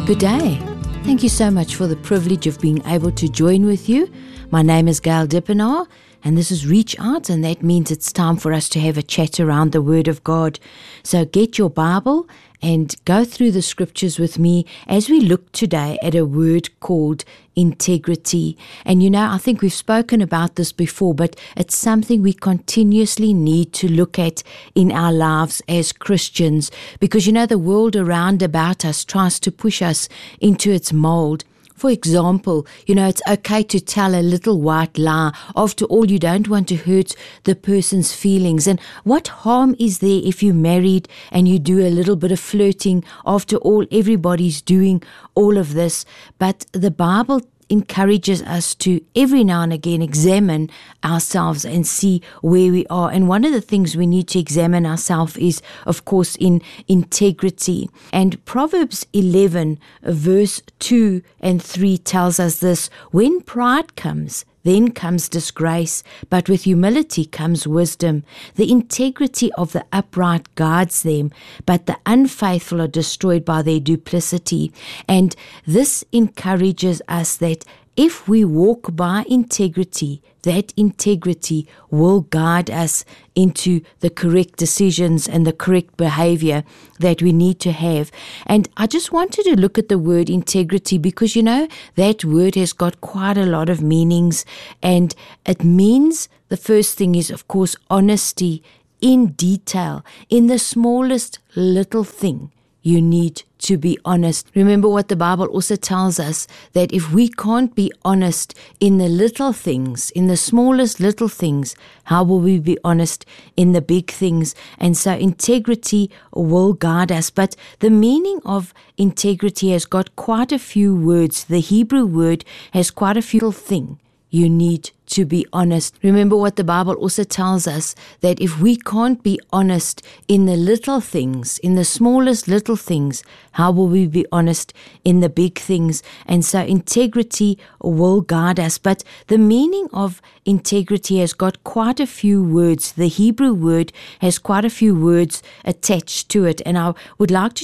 Good day. Thank you so much for the privilege of being able to join with you. My name is Gail Dippenaar, and this is Reach Out, and that means it's time for us to have a chat around the Word of God. So get your Bible and go through the scriptures with me as we look today at a word called integrity. And I think we've spoken about this before, but it's something we continuously need to look at in our lives as Christians, because the world around about us tries to push us into its mold. For example, it's okay to tell a little white lie. After all, you don't want to hurt the person's feelings. And what harm is there if you're married and you do a little bit of flirting? After all, everybody's doing all of this. But the Bible encourages us to every now and again examine ourselves and see where we are. And one of the things we need to examine ourselves is, of course, in integrity. And Proverbs 11 verse 2 and 3 tells us this: when pride comes, then comes disgrace, but with humility comes wisdom. The integrity of the upright guides them, but the unfaithful are destroyed by their duplicity. And this encourages us that if we walk by integrity, that integrity will guide us into the correct decisions and the correct behavior that we need to have. And I just wanted to look at the word integrity because, that word has got quite a lot of meanings. And it means, the first thing is, of course, honesty in detail, in the smallest little thing. You need to be honest. Remember what the Bible also tells us, that if we can't be honest in the little things, in the smallest little things, how will we be honest in the big things? And so integrity will guide us. But the meaning of integrity has got quite a few words. The Hebrew word has quite a few things. You need to be honest. Remember what the Bible also tells us, that if we can't be honest in the little things, in the smallest little things, how will we be honest in the big things? And so integrity will guide us. But the meaning of integrity has got quite a few words. The Hebrew word has quite a few words attached to it. And I would like to